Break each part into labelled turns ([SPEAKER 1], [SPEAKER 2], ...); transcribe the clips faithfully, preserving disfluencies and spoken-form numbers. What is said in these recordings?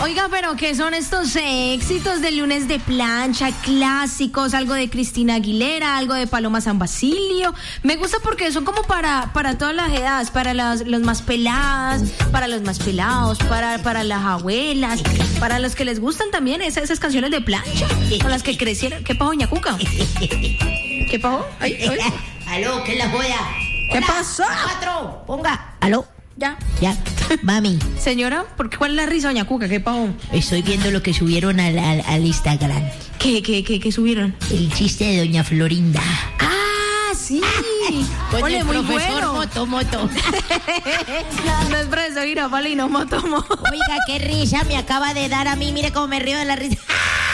[SPEAKER 1] Oiga, pero ¿qué son estos éxitos del lunes de plancha, clásicos, algo de Cristina Aguilera, algo de Paloma San Basilio? Me gusta porque son como para, para todas las edades, para las los más peladas, para los más pelados, para, para las abuelas, para los que les gustan también esas, esas canciones de plancha, con las que crecieron. ¿Qué pasó, doña Cuca? ¿Qué pasó? Ay, ay.
[SPEAKER 2] Aló, ¿qué es la joya?
[SPEAKER 1] ¿Qué
[SPEAKER 2] Hola,
[SPEAKER 1] pasó?
[SPEAKER 2] Cuatro, ponga. Aló.
[SPEAKER 1] Ya.
[SPEAKER 2] Ya, mami,
[SPEAKER 1] Señora, ¿por qué, ¿cuál es la risa, doña Cuca? ¿Qué pasó?
[SPEAKER 2] estoy viendo lo que subieron al, al, al Instagram.
[SPEAKER 1] ¿Qué, qué, qué, qué subieron?
[SPEAKER 2] El chiste de doña Florinda.
[SPEAKER 1] ¡Ah, sí!
[SPEAKER 2] Con
[SPEAKER 1] Ole,
[SPEAKER 2] el
[SPEAKER 1] muy
[SPEAKER 2] profesor
[SPEAKER 1] bueno.
[SPEAKER 2] Moto Moto.
[SPEAKER 1] No es profesor Girafalino, moto, moto.
[SPEAKER 2] Oiga, qué risa me acaba de dar a mí. Mire cómo me río de la risa.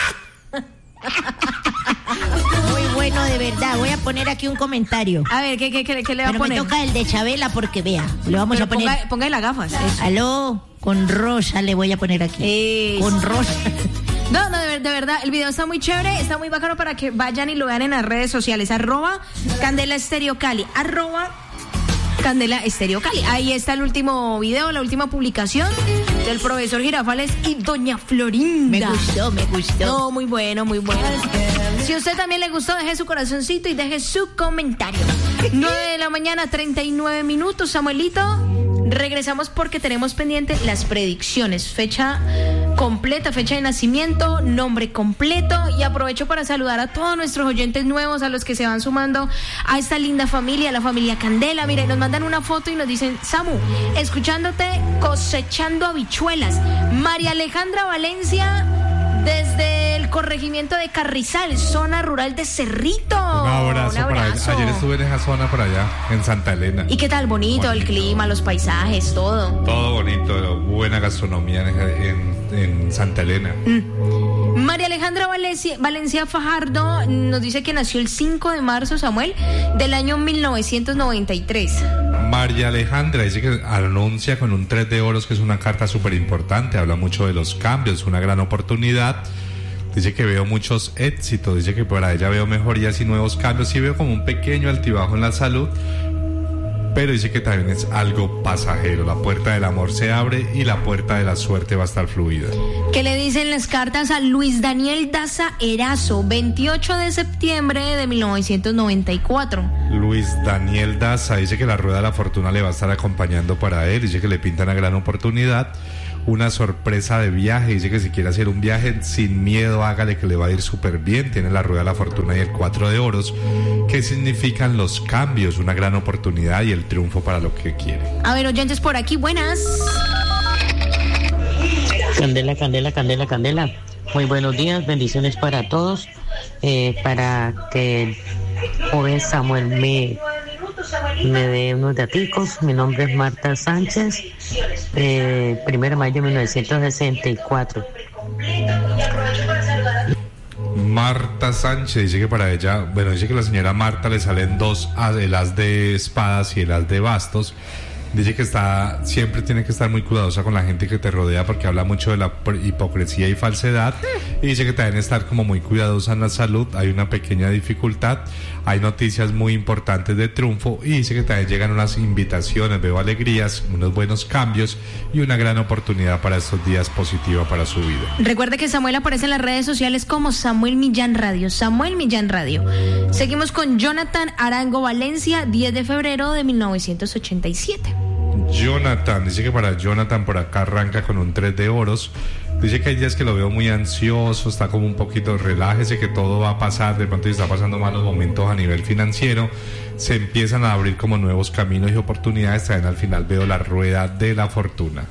[SPEAKER 2] Muy bueno, de verdad. Voy a poner aquí un comentario.
[SPEAKER 1] A ver, ¿qué, qué, qué, qué le va
[SPEAKER 2] Pero
[SPEAKER 1] a poner?
[SPEAKER 2] me toca el de Chabela porque vea. Le vamos
[SPEAKER 1] Pero
[SPEAKER 2] a poner.
[SPEAKER 1] ponga, póngale las gafas. Eso.
[SPEAKER 2] Aló, con Rosa le voy a poner aquí.
[SPEAKER 1] Eso.
[SPEAKER 2] Con Rosa.
[SPEAKER 1] No, no, de, ver- de verdad, el video está muy chévere, está muy bacano para que vayan y lo vean en las redes sociales. Arroba Candela Estéreo Cali. Arroba Candela Estéreo Cali. Ahí está el último video, la última publicación del profesor Girafales y doña Florinda.
[SPEAKER 2] Me gustó, me gustó.
[SPEAKER 1] No, muy bueno, muy bueno. Si a usted también le gustó, deje su corazoncito y deje su comentario. nueve de la mañana, treinta y nueve minutos, Samuelito. Regresamos porque tenemos pendiente las predicciones. Fecha completa, fecha de nacimiento, nombre completo. Y aprovecho para saludar a todos nuestros oyentes nuevos, a los que se van sumando a esta linda familia, la familia Candela. Mira, nos mandan una foto y nos dicen: Samu, escuchándote cosechando habichuelas. María Alejandra Valencia, desde el corregimiento de Carrizal, zona rural de Cerrito.
[SPEAKER 3] Un abrazo,
[SPEAKER 1] Un
[SPEAKER 3] para
[SPEAKER 1] abrazo.
[SPEAKER 3] ayer estuve en esa zona por allá, en Santa Elena.
[SPEAKER 1] ¿Y qué tal? Bonito, el clima, los paisajes, todo.
[SPEAKER 3] Todo bonito, buena gastronomía en, en- en Santa Elena.
[SPEAKER 1] María Alejandra Valencia, Valencia Fajardo nos dice que nació el cinco de marzo, Samuel, del año mil novecientos noventa y tres.
[SPEAKER 3] María Alejandra dice que anuncia con un tres de oros, que es una carta súper importante, habla mucho de los cambios, una gran oportunidad. Dice que veo muchos éxitos, dice que para ella veo mejorías y nuevos cambios, y veo como un pequeño altibajo en la salud, pero dice que también es algo pasajero. La puerta del amor se abre y la puerta de la suerte va a estar fluida.
[SPEAKER 1] ¿Qué le dicen las cartas a Luis Daniel Daza Erazo, veintiocho de septiembre de mil novecientos noventa y cuatro?
[SPEAKER 3] Luis Daniel Daza dice que la rueda de la fortuna le va a estar acompañando para él, dice que le pinta una gran oportunidad, una sorpresa de viaje, dice que si quiere hacer un viaje sin miedo, hágale, que le va a ir súper bien. Tiene la rueda de la fortuna y el cuatro de oros, que significan los cambios, una gran oportunidad y el triunfo para lo que quiere.
[SPEAKER 1] A ver, oyentes por aquí, buenas.
[SPEAKER 4] Candela, Candela, Candela, Candela. Muy buenos días, bendiciones para todos. Eh, para que el joven Samuel me, me dé unos daticos. Mi nombre es Marta Sánchez, eh, primero de mayo de mil novecientos sesenta y cuatro.
[SPEAKER 3] Marta Sánchez dice que para ella, bueno, dice que la señora Marta le salen dos, as- el as de espadas y el as de bastos. Dice que está, siempre tiene que estar muy cuidadosa con la gente que te rodea, porque habla mucho de la pr- hipocresía y falsedad. Y dice que también estar como muy cuidadosa en la salud. Hay una pequeña dificultad, hay noticias muy importantes de triunfo, y dice que también llegan unas invitaciones, veo alegrías, unos buenos cambios y una gran oportunidad para estos días positiva para su vida.
[SPEAKER 1] Recuerde que Samuel aparece en las redes sociales como Samuel Millán Radio. Samuel Millán Radio. Seguimos con Jonathan Arango Valencia, diez de febrero de mil novecientos ochenta y siete.
[SPEAKER 3] Jonathan, dice que para Jonathan por acá arranca con un tres de oros. Dice que hay días que lo veo muy ansioso, está como un poquito, relájese que todo va a pasar, de pronto está pasando malos momentos a nivel financiero, se empiezan a abrir como nuevos caminos y oportunidades. También al final veo la rueda de la fortuna.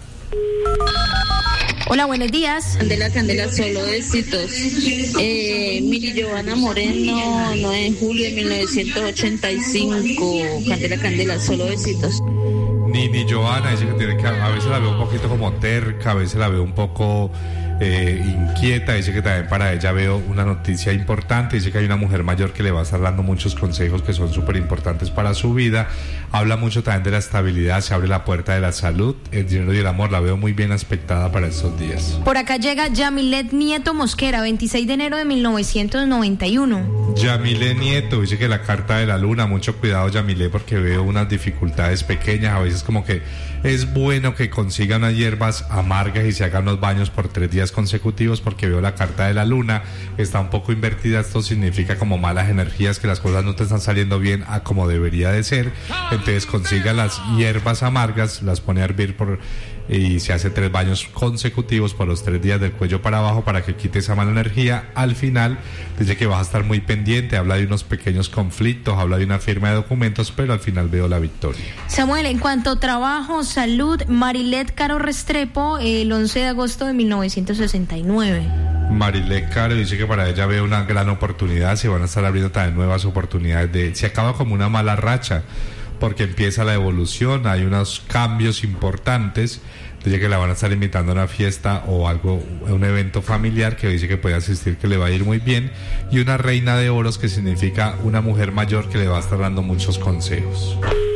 [SPEAKER 1] Hola, buenos días.
[SPEAKER 5] Candela, Candela, solo éxitos. Eh, Mili Giovanna Moreno, nueve de julio de mil novecientos ochenta y cinco. Candela, Candela, solo éxitos.
[SPEAKER 3] Nini Joana dice que tiene que, a veces la veo un poquito como terca, a veces la veo un poco eh, inquieta. Dice que también para ella veo una noticia importante. Dice que hay una mujer mayor que le va a estar dando muchos consejos que son súper importantes para su vida. Habla mucho también de la estabilidad, se abre la puerta de la salud, el dinero y el amor. La veo muy bien aspectada para estos días.
[SPEAKER 1] Por acá llega Yamilet Nieto Mosquera, veintiséis de enero de mil novecientos noventa y uno.
[SPEAKER 3] Yamile Nieto dice que la carta de la luna, mucho cuidado Yamile, porque veo unas dificultades pequeñas, a veces como que Es bueno que consiga unas hierbas amargas y se haga unos baños por tres días consecutivos, porque veo la carta de la luna, está un poco invertida. Esto significa como malas energías, que las cosas no te están saliendo bien a como debería de ser. Entonces consiga las hierbas amargas, las pone a hervir por y se hace tres baños consecutivos por los tres días del cuello para abajo para que quite esa mala energía. Al final dice que vas a estar muy pendiente, habla de unos pequeños conflictos, habla de una firma de documentos, pero al final veo la victoria.
[SPEAKER 1] Samuel, en cuanto a trabajo, salud, Marilet Caro Restrepo, el once de agosto de mil novecientos sesenta y nueve.
[SPEAKER 3] Marilet Caro dice que para ella ve una gran oportunidad, se van a estar abriendo también nuevas oportunidades, de, se acaba como una mala racha, porque empieza la evolución, hay unos cambios importantes. Dice que la van a estar invitando a una fiesta o algo, un evento familiar, que dice que puede asistir, que le va a ir muy bien, y una reina de oros, que significa una mujer mayor que le va a estar dando muchos consejos.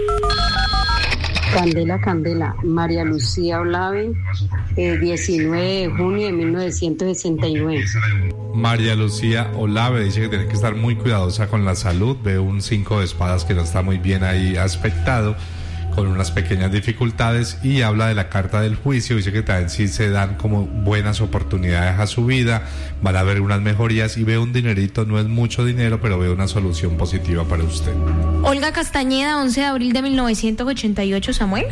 [SPEAKER 6] Candela, Candela, María Lucía Olave, eh, diecinueve de junio de mil novecientos sesenta y nueve.
[SPEAKER 3] María Lucía Olave dice que tiene que estar muy cuidadosa con la salud, veo un cinco de espadas que no está muy bien ahí aspectado, con unas pequeñas dificultades, y habla de la carta del juicio, dice que también sí se dan como buenas oportunidades a su vida, van a haber unas mejorías, y veo un dinerito, no es mucho dinero, pero veo una solución positiva para usted.
[SPEAKER 1] Olga Castañeda, once de abril de mil novecientos ochenta y ocho, Samuel.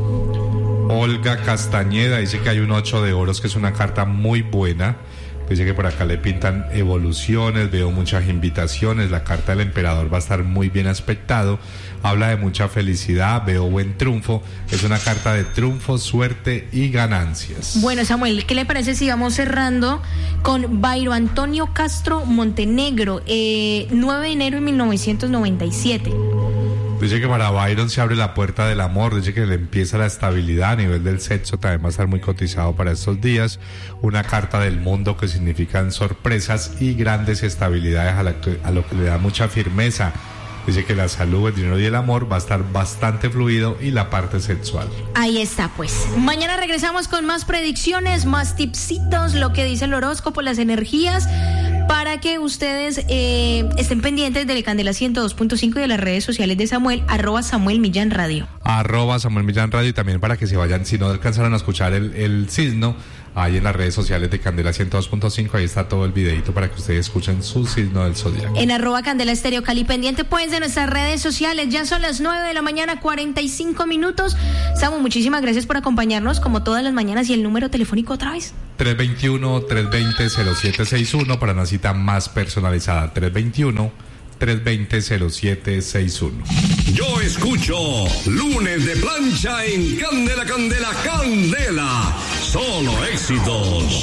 [SPEAKER 3] Olga Castañeda dice que hay un ocho de oros, que es una carta muy buena. Dice que por acá le pintan evoluciones, veo muchas invitaciones, la carta del emperador va a estar muy bien aspectado, habla de mucha felicidad, veo buen triunfo, es una carta de triunfo, suerte y ganancias.
[SPEAKER 1] Bueno, Samuel, ¿qué le parece si vamos cerrando con Bairo Antonio Castro Montenegro, eh, nueve de enero de mil novecientos noventa y siete?
[SPEAKER 3] Dice que para Byron se abre la puerta del amor, dice que le empieza la estabilidad a nivel del sexo, también va a estar muy cotizado para estos días. Una carta del mundo, que significan sorpresas y grandes estabilidades, a, la que, a lo que le da mucha firmeza. Dice que la salud, el dinero y el amor va a estar bastante fluido, y la parte sexual.
[SPEAKER 1] Ahí está, pues. Mañana regresamos con más predicciones, más tipsitos, lo que dice el horóscopo, las energías, para que ustedes eh, estén pendientes de Candela ciento dos punto cinco y de las redes sociales de Samuel, arroba Samuel Millán Radio.
[SPEAKER 3] Arroba Samuel Millán Radio, y también para que se vayan, si no alcanzaron a escuchar el, el signo, ahí en las redes sociales de Candela ciento dos punto cinco, ahí está todo el videito para que ustedes escuchen su signo del zodiaco.
[SPEAKER 1] En arroba Candela Estéreo Cali, pendiente pues de nuestras redes sociales. Ya son las nueve de la mañana, cuarenta y cinco minutos. Samu, muchísimas gracias por acompañarnos como todas las mañanas, y el número telefónico otra vez.
[SPEAKER 3] tres veintiuno, tres veinte, cero siete sesenta y uno para una cita más personalizada. tres veintiuno, tres veinte, cero siete sesenta y uno.
[SPEAKER 7] Yo escucho Lunes de Plancha en Candela, Candela, Candela. Solo éxitos.